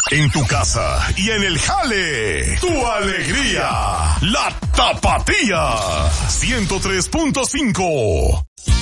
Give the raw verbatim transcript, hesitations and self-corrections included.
En tu casa y en el jale, tu alegría, la Tapatía, ciento tres punto cinco.